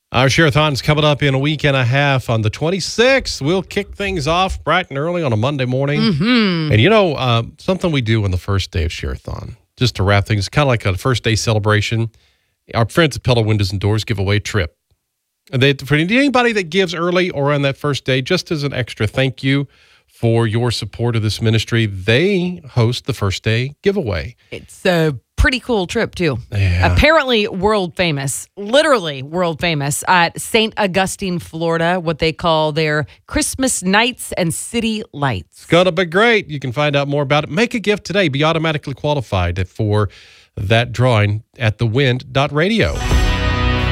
Our Share-a-thon's coming up in a week and a half on the 26th. We'll kick things off bright and early on a Monday morning. Mm-hmm. And something we do on the first day of Share-a-thon, just to wrap things, kind of like a first day celebration. Our friends at Pella Windows and Doors give away a trip. For anybody that gives early or on that first day, just as an extra thank you for your support of this ministry, they host the first day giveaway. It's a pretty cool trip, too. Yeah. Apparently world famous, literally world famous, at St. Augustine, Florida, what they call their Christmas nights and city lights. It's going to be great. You can find out more about it. Make a gift today. Be automatically qualified for that drawing at thewind.radio.